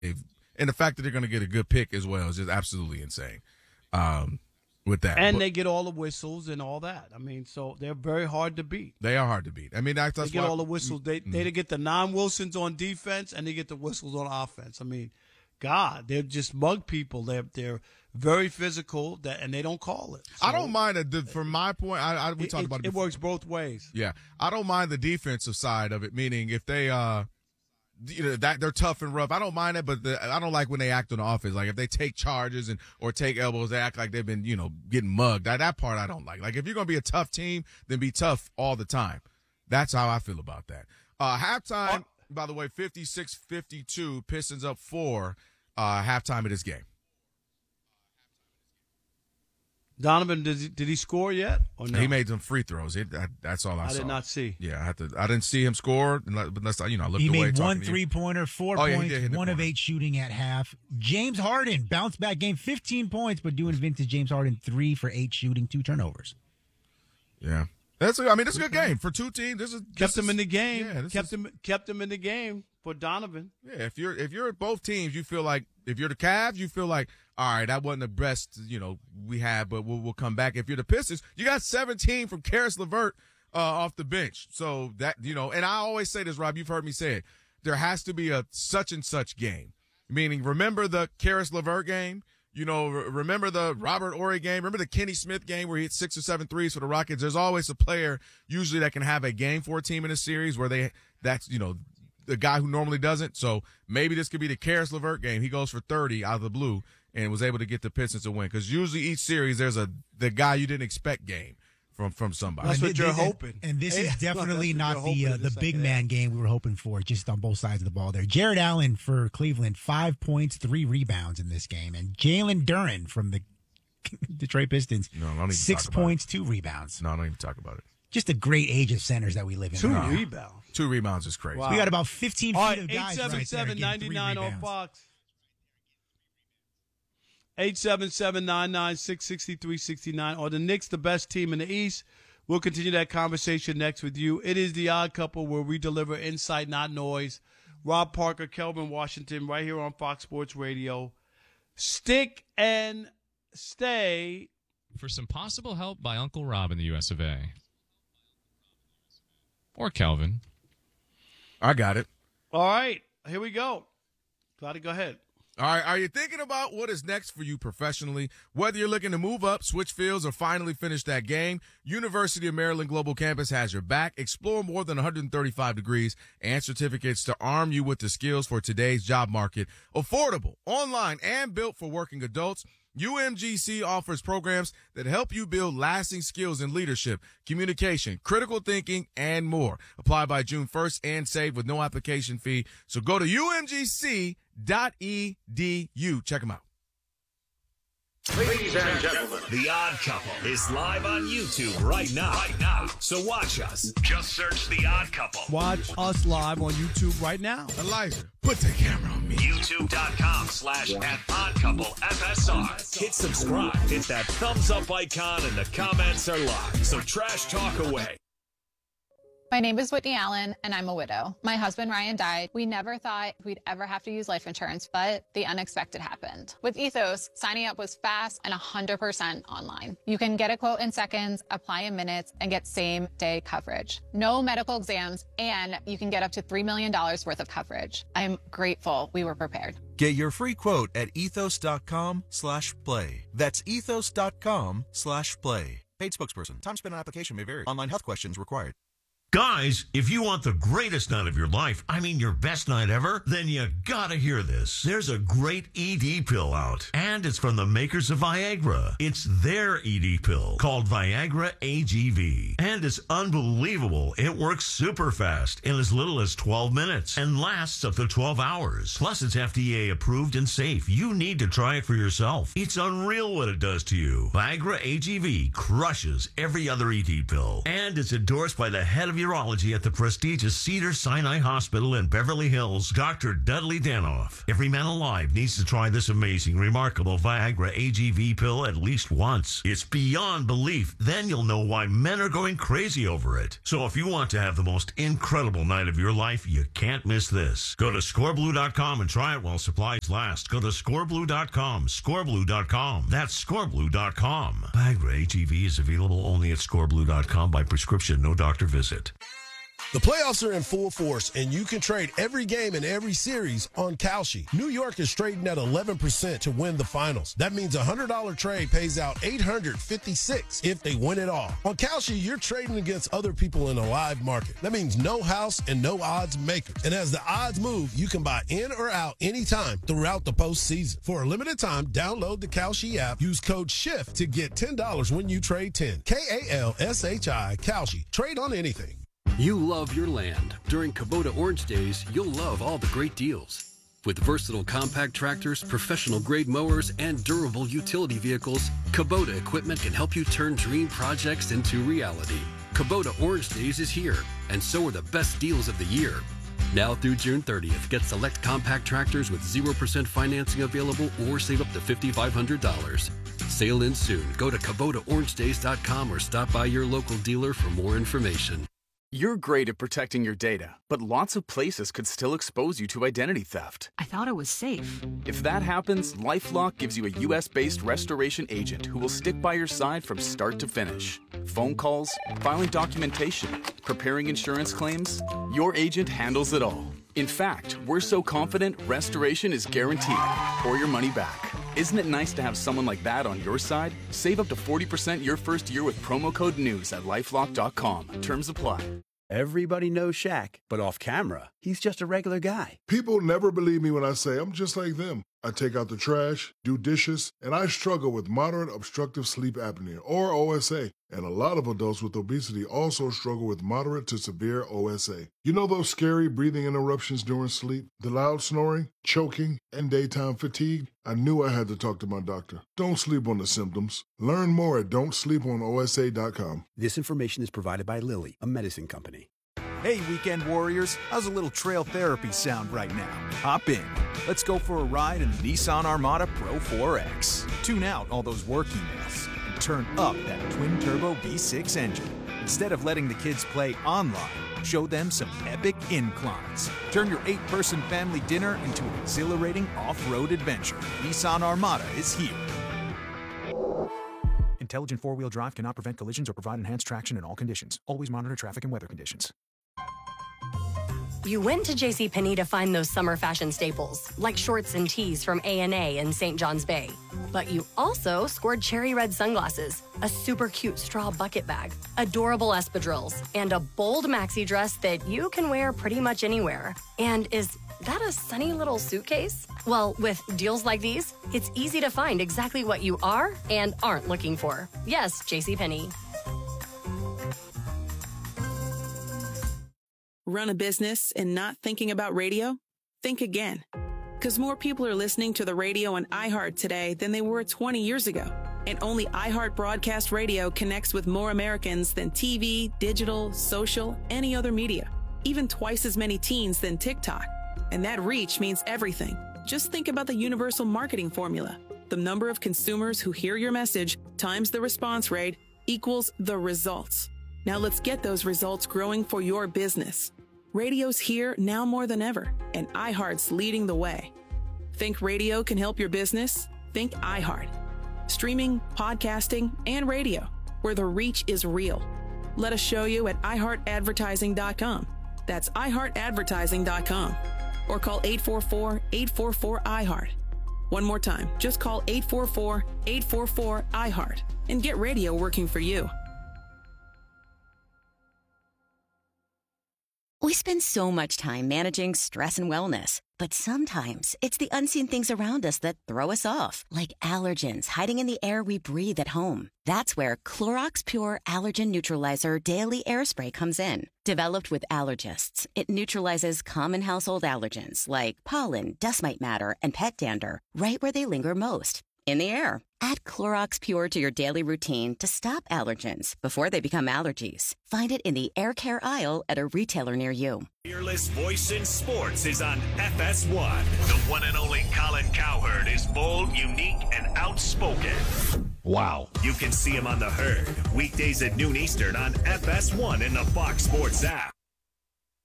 And the fact that they're going to get a good pick as well is just absolutely insane. With that, and they get all the whistles and all that. I mean, so they're very hard to beat. They are hard to beat. I mean, that's they get all the whistles. They get the non-Wilsons on defense, and they get the whistles on offense. I mean, God, they're just mug people. They're very physical, and they don't call it. So, I don't mind it. From my point, we talked about it. It works both ways. Yeah, I don't mind the defensive side of it. Meaning, if they that they're tough and rough, I don't mind it. But I don't like when they act on the offense. Like if they take charges or take elbows, they act like they've been getting mugged. That part I don't like. Like if you're gonna be a tough team, then be tough all the time. That's how I feel about that. Halftime, by the way, 56-52. Pistons up 4. Halftime of this game. Donovan, did he score yet? Or no? He made some free throws. That's all I saw. I did not see. Yeah, I didn't see him score unless I looked he away. He made one 3-pointer, 4 points, 1 of 8 shooting at half. James Harden bounced back game, 15 points, but doing vintage James Harden, 3 for 8 shooting, 2 turnovers. Yeah, it's a good game for two teams. Kept them in the game. Yeah, kept them in the game for Donovan. Yeah, if you're at both teams, you feel like if you're the Cavs, you feel like, all right, that wasn't the best we had, but we'll come back. If you're the Pistons, you got 17 from Karis LeVert off the bench. So that and I always say this, Rob. You've heard me say it. There has to be a such and such game. Meaning, remember the Karis LeVert game. Remember the Robert Horry game. Remember the Kenny Smith game where he hit 6 or 7 threes for the Rockets. There's always a player usually that can have a game for a team in a series where that's the guy who normally doesn't. So maybe this could be the Karis LeVert game. He goes for 30 out of the blue and was able to get the Pistons to win. Because usually each series there's the guy you didn't expect game from somebody. That's what you're hoping. And this is definitely not the big man game we were hoping for, just on both sides of the ball there. Jared Allen for Cleveland, 5 points, 3 rebounds in this game. And Jalen Duren from the Detroit Pistons, 6 points, 2 rebounds. No, I don't even talk about it. Just a great age of centers that we live in. 2 rebounds. 2 rebounds is crazy. Wow. We got about 15 feet of guys 877-99 on Fox. 877-996-6369. Are the Knicks the best team in the East? We'll continue that conversation next with you. It is The Odd Couple, where we deliver insight, not noise. Rob Parker, Kelvin Washington, right here on Fox Sports Radio. Stick and stay. For some possible help by Uncle Rob in the US of A. Or Kelvin. I got it. All right. Here we go. Got to go ahead. All right, are you thinking about what is next for you professionally? Whether you're looking to move up, switch fields, or finally finish that game, University of Maryland Global Campus has your back. Explore more than 135 degrees and certificates to arm you with the skills for today's job market. Affordable, online, and built for working adults. UMGC offers programs that help you build lasting skills in leadership, communication, critical thinking, and more. Apply by June 1st and save with no application fee. So go to umgc.edu. Check them out. Ladies and gentlemen, The Odd Couple is live on YouTube right now. So watch us. Just search The Odd Couple. Watch us live on YouTube right now. Elijah, put the camera on me. YouTube.com/@oddcouplefsr. Hit subscribe. Hit that thumbs up icon and the comments are live. So trash talk away. My name is Whitney Allen, and I'm a widow. My husband, Ryan, died. We never thought we'd ever have to use life insurance, but the unexpected happened. With Ethos, signing up was fast and 100% online. You can get a quote in seconds, apply in minutes, and get same-day coverage. No medical exams, and you can get up to $3 million worth of coverage. I'm grateful we were prepared. Get your free quote at ethos.com/play. That's ethos.com/play. Paid spokesperson. Time spent on application may vary. Online health questions required. Guys, if you want the greatest night of your life, I mean your best night ever, then you gotta hear this. There's a great ED pill out, and it's from the makers of Viagra. It's their ED pill called Viagra AGV, and it's unbelievable. It works super fast in as little as 12 minutes and lasts up to 12 hours. Plus, it's FDA approved and safe. You need to try it for yourself. It's unreal what it does to you. Viagra AGV crushes every other ED pill, and it's endorsed by the head of urology at the prestigious Cedars-Sinai Hospital in Beverly Hills, Dr. Dudley Danoff. Every man alive needs to try this amazing, remarkable Viagra AGV pill at least once. It's beyond belief. Then you'll know why men are going crazy over it. So if you want to have the most incredible night of your life, you can't miss this. Go to scoreblue.com and try it while supplies last. Go to scoreblue.com. Scoreblue.com. That's scoreblue.com. Viagra AGV is available only at scoreblue.com by prescription. No doctor visit. The playoffs are in full force, and you can trade every game in every series on Kalshi. New York is trading at 11% to win the finals. That means a $100 trade pays out $856 if they win it all. On Kalshi, you're trading against other people in a live market. That means no house and no odds makers. And as the odds move, you can buy in or out anytime throughout the postseason. For a limited time, download the Kalshi app. Use code SHIFT to get $10 when you trade 10. Kalshi, Kalshi. Trade on anything. You love your land. During Kubota Orange Days, you'll love all the great deals. With versatile compact tractors, professional-grade mowers, and durable utility vehicles, Kubota equipment can help you turn dream projects into reality. Kubota Orange Days is here, and so are the best deals of the year. Now through June 30th, get select compact tractors with 0% financing available or save up to $5,500. Sale ends soon. Go to KubotaOrangeDays.com or stop by your local dealer for more information. You're great at protecting your data, but lots of places could still expose you to identity theft. I thought it was safe. If that happens, LifeLock gives you a U.S.-based restoration agent who will stick by your side from start to finish. Phone calls, filing documentation, preparing insurance claims, your agent handles it all. In fact, we're so confident restoration is guaranteed or your money back. Isn't it nice to have someone like that on your side? Save up to 40% your first year with promo code NEWS at LifeLock.com. Terms apply. Everybody knows Shaq, but off camera, he's just a regular guy. People never believe me when I say I'm just like them. I take out the trash, do dishes, and I struggle with moderate obstructive sleep apnea, or OSA. And a lot of adults with obesity also struggle with moderate to severe OSA. You know those scary breathing interruptions during sleep, the loud snoring, choking, and daytime fatigue? I knew I had to talk to my doctor. Don't sleep on the symptoms. Learn more at don'tsleeponosa.com. This information is provided by Lilly, a medicine company. Hey, weekend warriors, how's a little trail therapy sound right now? Hop in. Let's go for a ride in the Nissan Armada Pro 4X. Tune out all those work emails and turn up that twin-turbo V6 engine. Instead of letting the kids play online, show them some epic inclines. Turn your 8-person family dinner into an exhilarating off-road adventure. Nissan Armada is here. Intelligent four-wheel drive cannot prevent collisions or provide enhanced traction in all conditions. Always monitor traffic and weather conditions. You went to JCPenney to find those summer fashion staples, like shorts and tees from A&A in St. John's Bay. But you also scored cherry red sunglasses, a super cute straw bucket bag, adorable espadrilles, and a bold maxi dress that you can wear pretty much anywhere. And is that a sunny little suitcase? Well, with deals like these, it's easy to find exactly what you are and aren't looking for. Yes, JCPenney. Run a business and not thinking about radio? Think again. Because more people are listening to the radio on iHeart today than they were 20 years ago. And only iHeart Broadcast Radio connects with more Americans than TV, digital, social, any other media. Even twice as many teens than TikTok. And that reach means everything. Just think about the universal marketing formula. The number of consumers who hear your message times the response rate equals the results. Now let's get those results growing for your business. Radio's here now more than ever, and iHeart's leading the way. Think radio can help your business? Think iHeart. Streaming, podcasting, and radio, where the reach is real. Let us show you at iHeartAdvertising.com. That's iHeartAdvertising.com. Or call 844-844-iHeart. One more time, just call 844-844-iHeart and get radio working for you. We spend so much time managing stress and wellness, but sometimes it's the unseen things around us that throw us off, like allergens hiding in the air we breathe at home. That's where Clorox Pure Allergen Neutralizer Daily Air Spray comes in. Developed with allergists, it neutralizes common household allergens like pollen, dust mite matter, and pet dander right where they linger most, in the air. Add Clorox Pure to your daily routine to stop allergens before they become allergies. Find it in the air care aisle at a retailer near you. Fearless voice in sports is on FS1. The one and only Colin Cowherd is bold, unique, and outspoken. Wow. You can see him on The Herd, weekdays at noon Eastern on FS1 and the Fox Sports app.